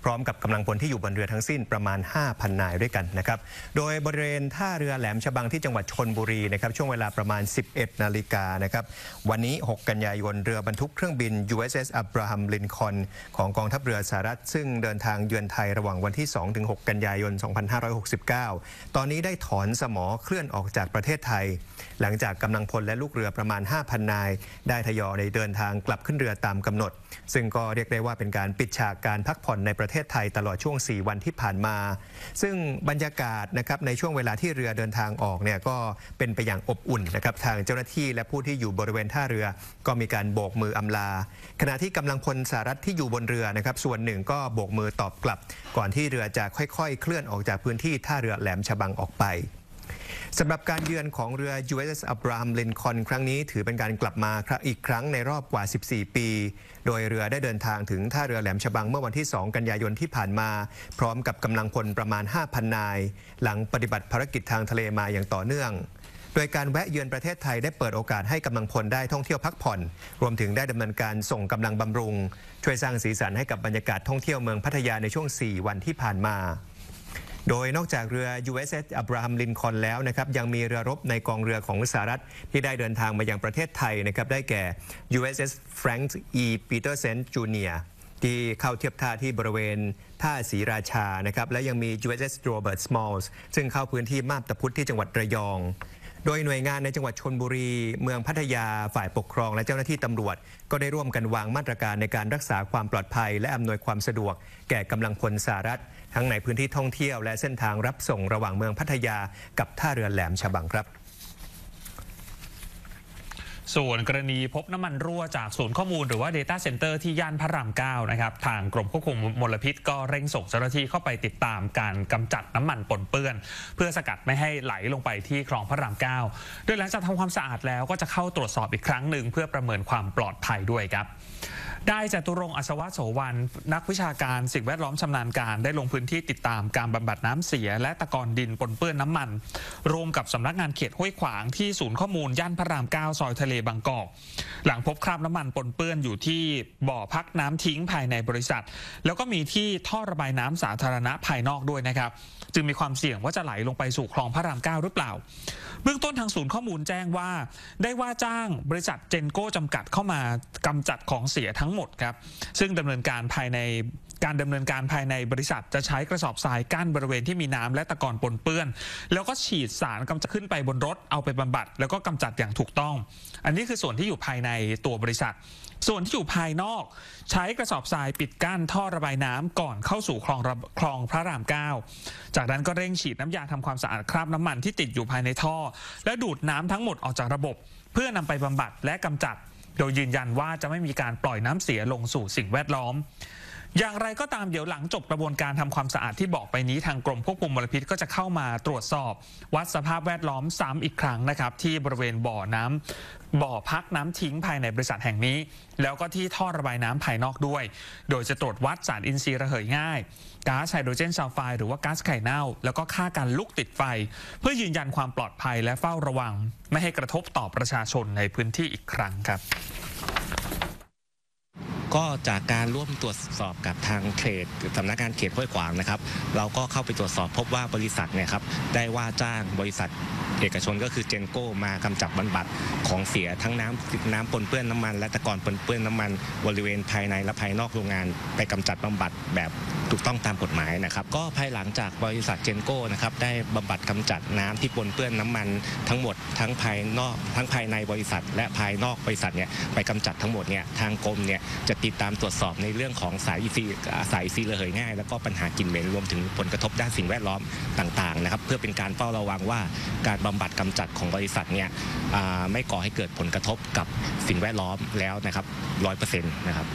พร้อมกับกำลังพลที่อยู่บนเรือทั้งสิ้นประมาณ 5,000 นายด้วยกันนะครับโดยบริเวณท่าเรือแหลมฉบังที่จังหวัดชลบุรีนะครับช่วงเวลาประมาณ 11 นาฬิกานะครับวันนี้ 6 กันยายนเรือบรรทุกเครื่องบิน USS Abraham Lincoln ของกองทัพเรือสหรัฐซึ่งเดินทางเยือนไทยระหว่างวันที่ 2-6 กันยายน 2569 ตอนนี้ได้ถอนสมอเคลื่อนออกจากประเทศไทยหลังจากกำลังพลและลูกเรือประมาณ 5,000 นายได้ทยอยเดินทางกลับขึ้นเรือตามกำหนดซึ่งก็เรียกได้ว่าเป็นการปิดฉากการพักผ่อนในประเทศไทยตลอดช่วง 4 วันที่ผ่านมาซึ่งบรรยากาศนะครับในช่วงเวลาที่เรือเดินทางออกเนี่ยก็เป็นไปอย่างอบอุ่นนะครับทางเจ้าหน้าที่และผู้ที่อยู่บริเวณท่าเรือก็มีการโบกมืออำลาขณะที่กำลังพลสหรัฐที่อยู่บนเรือนะครับส่วนหนึ่งก็โบกมือตอบกลับก่อนที่เรือจะค่อยๆเคลื่อนออกจากพื้นที่ท่าเรือแหลมฉบังออกไปสำหรับการเยือนของเรือ USS Abraham Lincoln ครั้งนี้ถือเป็นการกลับมาอีกครั้งในรอบกว่า 14 ปีโดยเรือได้เดินทางถึงท่าเรือแหลมฉบังเมื่อวันที่ 2 กันยายนที่ผ่านมาพร้อมกับกำลังพลประมาณ 5,000 นายหลังปฏิบัติภารกิจทางทะเลมาอย่างต่อเนื่องโดยการแวะเยือนประเทศไทยได้เปิดโอกาสให้กำลังพลได้ท่องเที่ยวพักผ่อนรวมถึงได้ดำเนินการส่งกำลังบำรุงช่วยสร้างสีสันให้กับบรรยากาศท่องเที่ยวเมืองพัทยาในช่วง 4 วันที่ผ่านมาโดยนอกจากเรือ USS Abraham Lincoln แล้วนะครับยังมีเรือรบในกองเรือของสหรัฐที่ได้เดินทางมายังประเทศไทยนะครับได้แก่ USS Frank E. Petersen Jr. ที่เข้าเทียบท่าที่บริเวณท่าศรีราชานะครับและยังมี USS Robert Smalls ซึ่งเข้าพื้นที่มาบตาพุธที่จังหวัดระยองโดยหน่วยงานในจังหวัดชลบุรีเมืองพัทยาฝ่ายปกครองและเจ้าหน้าที่ตำรวจก็ได้ร่วมกันวางมาตรการในการรักษาความปลอดภัยและอำนวยความสะดวกแก่กำลังพลสหรัฐทั้งในพื้นที่ท่องเที่ยวและเส้นทางรับส่งระหว่างเมืองพัทยากับท่าเรือแหลมฉบังครับส่วนกรณีพบน้ำมันรั่วจากศูนย์ข้อมูลหรือว่า Data Center ที่ย่านพระราม 9 นะครับทางกรมควบคุมมลพิษก็เร่งส่งเจ้าหน้าที่เข้าไปติดตามการกำจัดน้ำมันปนเปื้อนเพื่อสกัดไม่ให้ไหลลงไปที่คลองพระราม 9 โดยหลังจากทำความสะอาดแล้วก็จะเข้าตรวจสอบอีกครั้งหนึ่งเพื่อประเมินความปลอดภัยด้วยครับได้จตุรงค์ อัศวะโสวรรณนักวิชาการสิ่งแวดล้อมชำนาญการได้ลงพื้นที่ติดตามการบำบัดน้ำเสียและตะกอนดินปนเปื้อนน้ำมันรวมกับสำนักงานเขตห้วยขวางที่ศูนย์ข้อมูลย่านพระราม 9 ซอยทะเลบางกอกหลังพบคราบน้ำมันปนเปื้อนอยู่ที่บ่อพักน้ำทิ้งภายในบริษัทแล้วก็มีที่ท่อระบายน้ำสาธารณะภายนอกด้วยนะครับจึงมีความเสี่ยงว่าจะไหลลงไปสู่คลองพระราม 9 หรือเปล่าเบื้องต้นทางศูนย์ข้อมูลแจ้งว่าได้ว่าจ้างบริษัทเจนโก้จำกัดเข้ามากำจัดของเสียทั้งหมดครับซึ่งดำเนินการภายในบริษัทจะใช้กระสอบทรายกั้นบริเวณที่มีน้ำและตะกอนปนเปื้อนแล้วก็ฉีดสารกำจัดขึ้นไปบนรถเอาไปบำบัดแล้วก็กำจัดอย่างถูกต้องอันนี้คือส่วนที่อยู่ภายในตัวบริษัทส่วนที่อยู่ภายนอกใช้กระสอบทรายปิดกั้นท่อระบายน้ำก่อนเข้าสู่คลองพระราม 9จากนั้นก็เร่งฉีดน้ำยาทำความสะอาดคราบน้ำมันที่ติดอยู่ภายในท่อและดูดน้ำทั้งหมดออกจากระบบเพื่อนำไปบำบัดและกำจัดโดยยืนยันว่าจะไม่มีการปล่อยน้ำเสียลงสู่สิ่งแวดล้อมอย่างไรก็ตามเดี๋ยวหลังจบกระบวนการทำความสะอาดที่บอกไปนี้ทางกรมควบคุมมลพิษก็จะเข้ามาตรวจสอบวัดสภาพแวดล้อมซ้ำอีกครั้งนะครับที่บริเวณบ่อพักน้ำทิ้งภายในบริษัทแห่งนี้แล้วก็ที่ท่อระบายน้ำภายนอกด้วยโดยจะตรวจวัดสารอินทรีย์ระเหยง่ายก๊าซไฮโดรเจนซัลไฟด์หรือว่าก๊าซไข่เน่าแล้วก็ค่าการลุกติดไฟเพื่อยืนยันความปลอดภัยและเฝ้าระวังไม่ให้กระทบต่อประชาชนในพื้นที่อีกครั้งครับก็จากการร่วมตรวจสอบกับทางเขตสำนักงานเขตห้วยขวางนะครับเราก็เข้าไปตรวจสอบพบว่าบริษัทเนี่ยครับได้ว่าจ้างบริษัทเอกชนก็คือเจนโก้มากำจัดบำบัดของเสียทั้งน้ำปนเปื้อนน้ำมันและตะกอนปนเปื้อนน้ำมันบริเวณภายในและภายนอกโรงงานไปกำจัดบำบัดแบบถูกต้องตามกฎหมายนะครับก็ภายหลังจากบริษัทเจนโก้นะครับได้บำบัดกำจัดน้ำที่ปนเปื้อนน้ำมันทั้งหมดทั้งภายในบริษัทและภายนอกบริษัทเนี่ยไปกำจัดทั้งหมดเนี่ยทางกรมเนี่ยจะติดตามตรวจสอบในเรื่องของสายอินทรีย์ระเหยง่ายแล้วก็ปัญหากลิ่นเหม็นรวมถึงผลกระทบด้านสิ่งแวดล้อมต่างๆนะครับเพื่อเป็นการเฝ้าระวังว่าการบำบัดกำจัดของบริษัทเนี่ยไม่ก่อให้เกิดผลกระทบกับสิ่งแวดล้อมแล้วนะครับ 100% นะครับ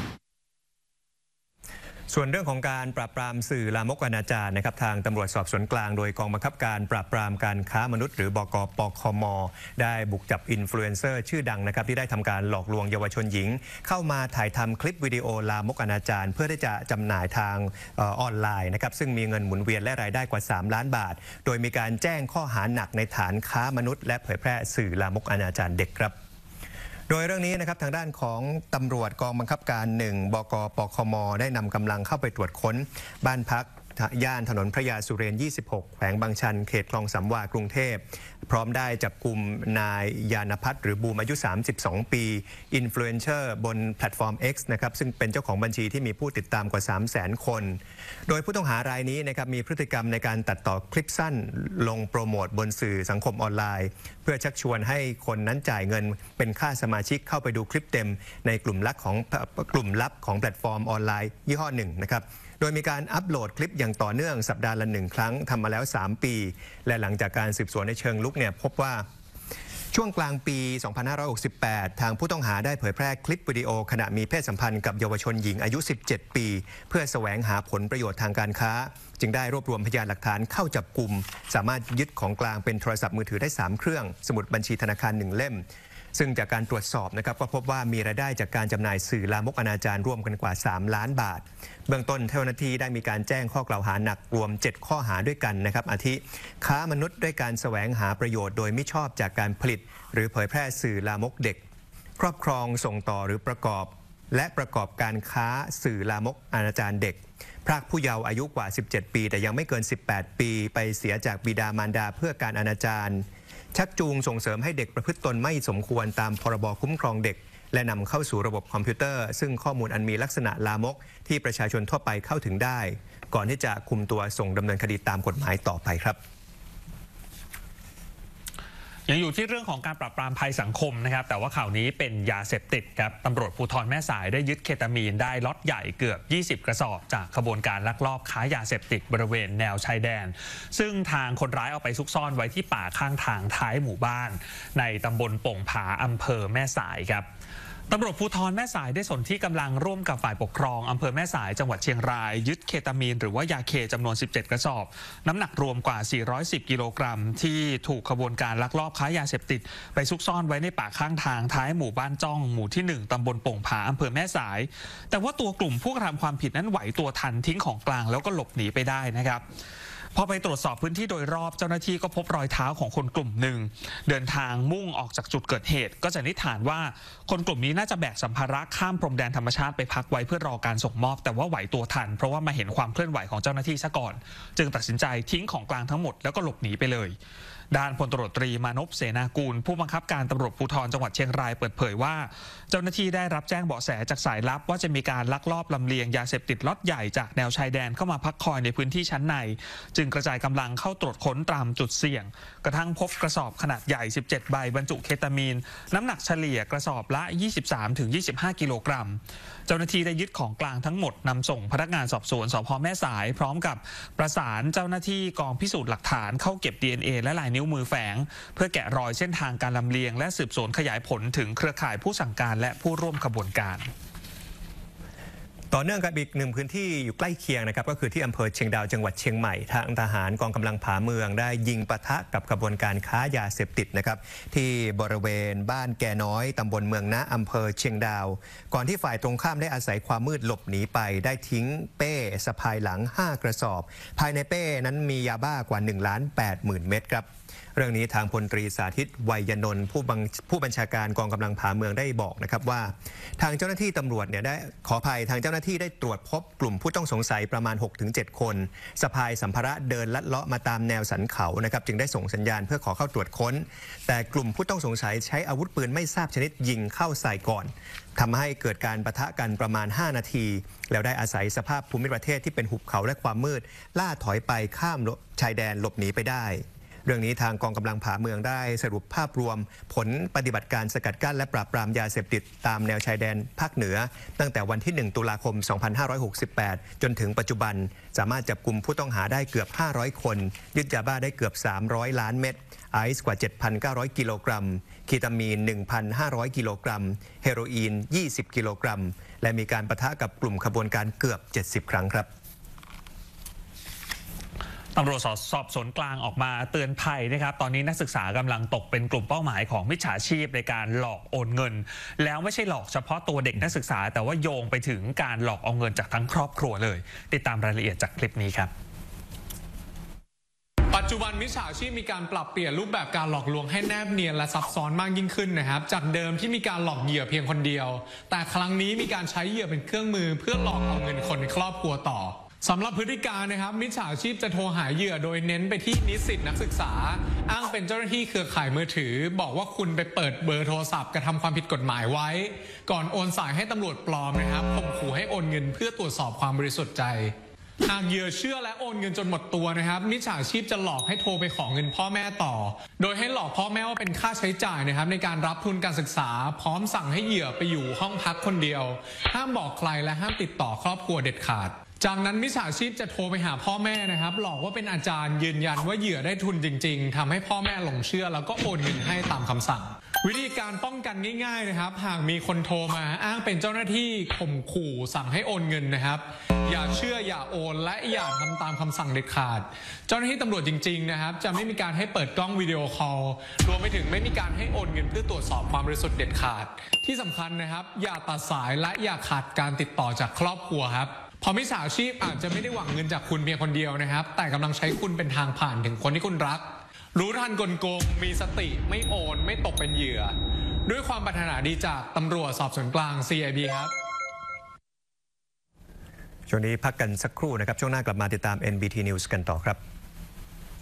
ส่วนเรื่องของการปราบปรามสื่อลามกอนาจารนะครับทางตำรวจสอบสวนกลางโดยกองบังคับการปราบปรามการค้ามนุษย์หรือบก.ปคม.ได้บุกจับอินฟลูเอนเซอร์ชื่อดังนะครับที่ได้ทำการหลอกลวงเยาวชนหญิงเข้ามาถ่ายทำคลิปวิดีโอลามกอนาจารเพื่อที่จะจำหน่ายทางออนไลน์นะครับซึ่งมีเงินหมุนเวียนและรายได้กว่า3 ล้านบาทโดยมีการแจ้งข้อหาหนักในฐานค้ามนุษย์และเผยแพร่สื่อลามกอนาจารเด็กครับโดยเรื่องนี้นะครับทางด้านของตำรวจกองบังคับการ1 บก.ปคม.ได้นำกำลังเข้าไปตรวจค้นบ้านพักย่านถนนพระยาสุเรน 26 แขวงบางชัน เขตคลองสำวากรุงเทพพร้อมได้จับกลุ่มนายยานพัฒน์หรือบูมอายุ 32 ปีอินฟลูเอนเซอร์บนแพลตฟอร์ม X นะครับซึ่งเป็นเจ้าของบัญชีที่มีผู้ติดตามกว่า 300,000 คนโดยผู้ต้องหารายนี้นะครับมีพฤติกรรมในการตัดต่อคลิปสั้นลงโปรโมทบนสื่อสังคมออนไลน์เพื่อชักชวนให้คนนั้นจ่ายเงินเป็นค่าสมาชิกเข้าไปดูคลิปเต็มในกลุ่มลับของแพลตฟอร์มออนไลน์ยี่ห้อหนึ่งนะครับโดยมีการอัปโหลดคลิปอย่างต่อเนื่องสัปดาห์ละ1 ครั้งทำมาแล้ว 3 ปี และหลังจากการสืบสวนในเชิงลุกเนี่ยพบว่าช่วงกลางปี 2568 ทางผู้ต้องหาได้เผยแพร่คลิปวิดีโอขณะมีเพศสัมพันธ์กับเยาวชนหญิงอายุ 17 ปี เพื่อแสวงหาผลประโยชน์ทางการค้าจึงได้รวบรวมพยานหลักฐานเข้าจับกุมสามารถยึดของกลางเป็นโทรศัพท์มือถือได้ 3 เครื่องสมุดบัญชีธนาคาร 1 เล่มซึ่งจากการตรวจสอบนะครับก็พบว่ามีรายได้จากการจำหน่ายสื่อลามกอนาจารร่วมกันกว่า 3 ล้านบาทเบื้องต้นเจ้าหน้าที่ได้มีการแจ้งข้อกล่าวหาหนักรวม 7 ข้อหาด้วยกันนะครับอาทิค้ามนุษย์ด้วยการแสวงหาประโยชน์โดยมิชอบจากการผลิตหรือเผยแพร่สื่อลามกเด็กครอบครองส่งต่อหรือประกอบการค้าสื่อลามกอนาจารเด็กพรากผู้เยาว์อายุกว่า 17 ปีแต่ยังไม่เกิน 18 ปีไปเสียจากบิดามารดาเพื่อการอนาจารชักจูงส่งเสริมให้เด็กประพฤติตนไม่สมควรตามพรบคุ้มครองเด็กและนำเข้าสู่ระบบคอมพิวเตอร์ซึ่งข้อมูลอันมีลักษณะลามกที่ประชาชนทั่วไปเข้าถึงได้ก่อนที่จะคุมตัวส่งดำเนินคดีตามกฎหมายต่อไปครับยังอยู่ที่เรื่องของการปราบปรามภัยสังคมนะครับแต่ว่าข่าวนี้เป็นยาเสพติดครับตำรวจภูธรแม่สายได้ยึดเคตามีนได้ล็อตใหญ่เกือบ 20 กระสอบจากขบวนการลักลอบค้ายาเสพติดบริเวณแนวชายแดนซึ่งทางคนร้ายเอาไปซุกซ่อนไว้ที่ป่าข้างทางท้ายหมู่บ้านในตำบลโป่งผาอำเภอแม่สายครับตำรวจภูธรแม่สายได้สนที่กำลังร่วมกับฝ่ายปกครองอำเภอแม่สายจังหวัดเชียงรายยึดเคตามีนหรือว่ายาเคจำนวน 17 กระสอบน้ำหนักรวมกว่า 410 กิโลกรัมที่ถูกขบวนการลักลอบค้ายาเสพติดไปซุกซ่อนไว้ในป่าข้างทางท้ายหมู่บ้านจ้องหมู่ที่ 1 ตำบลโป่งผาอำเภอแม่สายแต่ว่าตัวกลุ่มผู้กระทำความผิดนั้นไหวตัวทันทิ้งของกลางแล้วก็หลบหนีไปได้นะครับพอไปตรวจสอบพื้นที่โดยรอบเจ้าหน้าที่ก็พบรอยเท้าของคนกลุ่มหนึ่งเดินทางมุ่งออกจากจุดเกิดเหตุก็จะนิษฐานว่าคนกลุ่มนี้น่าจะแบกสัมภาระข้ามพรมแดนธรรมชาติไปพักไว้เพื่อรอการส่งมอบแต่ว่าไหวตัวทันเพราะว่ามาเห็นความเคลื่อนไหวของเจ้าหน้าที่ซะก่อนจึงตัดสินใจทิ้งของกลางทั้งหมดแล้วก็หลบหนีไปเลยด้านพลตำรวจตรีมานพเสนากูลผู้บังคับการตำรวจภูธรจังหวัดเชียงรายเปิดเผยว่าเจ้าหน้าที่ได้รับแจ้งเบาะแสจากสายลับว่าจะมีการลักลอบลำเลียงยาเสพติดล็อตใหญ่จากแนวชายแดนเข้ามาพักคอยในพื้นที่ชั้นในจึงกระจายกำลังเข้าตรวจค้นตามจุดเสี่ยงกระทั่งพบกระสอบขนาดใหญ่17 ใบบรรจุเคตามีนน้ำหนักเฉลี่ยกระสอบละ 23-25 กิโลกรัมเจ้าหน้าที่ได้ยึดของกลางทั้งหมดนำส่งพนักงานสอบสวนสภ.แม่สายพร้อมกับประสานเจ้าหน้าที่กองพิสูจน์หลักฐานเข้าเก็บ DNA และลายนิ้วมือแฝงเพื่อแกะรอยเส้นทางการลำเลียงและสืบสวนขยายผลถึงเครือข่ายผู้สั่งการและผู้ร่วมขบวนการต่อเนื่องกับอีกหนึ่งพื้นที่อยู่ใกล้เคียงนะครับก็คือที่อำเภอเชียงดาวจังหวัดเชียงใหม่ทางทหารกองกำลังผาเมืองได้ยิงปะทะกับขบวนการค้ายาเสพติดนะครับที่บริเวณบ้านแก่น้อยตำบลเมืองนะอำเภอเชียงดาวก่อนที่ฝ่ายตรงข้ามได้อาศัยความมืดหลบหนีไปได้ทิ้งเป้สะพายหลัง5 กระสอบภายในเป้นั้นมียาบ้ากว่า 1,80,000 เม็ดครับเรื่องนี้ทางพลตรีสาธิตไวยนนท์ผู้บัญชาการกองกำลังผาเมืองได้บอกนะครับว่าทางเจ้าหน้าที่ตำรวจเนี่ยได้ขออภัยทางเจ้าหน้าที่ได้ตรวจพบกลุ่มผู้ต้องสงสัยประมาณ 6-7 คนสะพายสัมภาระเดินลัดเลาะมาตามแนวสันเขานะครับจึงได้ส่งสัญญาณเพื่อขอเข้าตรวจค้นแต่กลุ่มผู้ต้องสงสัยใช้อาวุธปืนไม่ทราบชนิดยิงเข้าใส่ก่อนทำให้เกิดการปะทะกันประมาณ5 นาทีแล้วได้อาศัยสภาพภูมิประเทศที่เป็นหุบเขาและความมืดล่าถอยไปข้ามชายแดนหลบหนีไปได้เรื่องนี้ทางกองกำลังผาเมืองได้สรุปภาพรวมผลปฏิบัติการสกัดกั้นและปราบปรามยาเสพติดตามแนวชายแดนภาคเหนือตั้งแต่วันที่ 1 ตุลาคม 2568 จนถึงปัจจุบันสามารถจับกุมผู้ต้องหาได้เกือบ 500 คนยึดยาบ้าได้เกือบ 300 ล้านเม็ดไอซ์กว่า 7,900 กิโลกรัมเคตามีน 1,500 กิโลกรัมเฮโรอีน 20 กิโลกรัมและมีการปะทะกับกลุ่มขบวนการเกือบ 70 ครั้งครับตำรวจสอบสวนกลางออกมาเตือนภัยนะครับตอนนี้นักศึกษากำลังตกเป็นกลุ่มเป้าหมายของมิจฉาชีพในการหลอกโอนเงินแล้วไม่ใช่หลอกเฉพาะตัวเด็กนักศึกษาแต่ว่าโยงไปถึงการหลอกเอาเงินจากทั้งครอบครัวเลยติดตามรายละเอียดจากคลิปนี้ครับปัจจุบันมิจฉาชีพมีการปรับเปลี่ยนรูปแบบการหลอกลวงให้แนบเนียนและซับซ้อนมากยิ่งขึ้นนะครับจากเดิมที่มีการหลอกเหยื่อเพียงคนเดียวแต่ครั้งนี้มีการใช้เหยื่อเป็นเครื่องมือเพื่อหลอกเอาเงินคนในครอบครัวต่อสำหรับพฤติการนะครับมิจฉาชีพจะโทรหาเหยื่อโดยเน้นไปที่นิสิตนักศึกษาอ้างเป็นเจ้าหน้าที่เครือข่ายมือถือบอกว่าคุณไปเปิดเบอร์โทรศัพท์กระทำความผิดกฎหมายไว้ก่อนโอนสายให้ตำรวจปลอมนะครับข่มขู่ให้โอนเงินเพื่อตรวจสอบความบริสุทธิ์ใจหากเหยื่อเชื่อและโอนเงินจนหมดตัวนะครับมิจฉาชีพจะหลอกให้โทรไปขอเงินพ่อแม่ต่อโดยให้หลอกพ่อแม่ว่าเป็นค่าใช้จ่ายนะครับในการรับทุนการศึกษาพร้อมสั่งให้เหยื่อไปอยู่ห้องพักคนเดียวห้ามบอกใครและห้ามติดต่อครอบครัวเด็ดขาดจากนั้นมิจฉาชีพจะโทรไปหาพ่อแม่นะครับหลอกว่าเป็นอาจารย์ยืนยันว่าเหยื่อได้ทุนจริงๆทำให้พ่อแม่หลงเชื่อแล้วก็โอนเงินให้ตามคำสั่งวิธีการป้องกันง่ายๆนะครับหากมีคนโทรมาอ้างเป็นเจ้าหน้าที่ข่มขู่สั่งให้โอนเงินนะครับอย่าเชื่ออย่าโอนและอย่าทำตามคำสั่งเด็ดขาดเจ้าหน้าที่ตำรวจจริงๆนะครับจะไม่มีการให้เปิดกล้องวิดีโอคอลรวมไปถึงไม่มีการให้โอนเงินเพื่อตรวจสอบความบริสุทธิ์เด็ดขาดที่สำคัญนะครับอย่าตัดสายและอย่าขาดการติดต่อจากครอบครัวครับเพราะมิจฉาชีพอาจจะไม่ได้หวังเงินจากคุณเพียงคนเดียวนะครับแต่กำลังใช้คุณเป็นทางผ่านถึงคนที่คุณรักรู้ทันกลโกงมีสติไม่โอนไม่ตกเป็นเหยื่อด้วยความปรารถนาดีจากตำรวจสอบสวนกลาง CIB ครับช่วงนี้พักกันสักครู่นะครับช่วงหน้ากลับมาติดตาม NBT News กันต่อครับ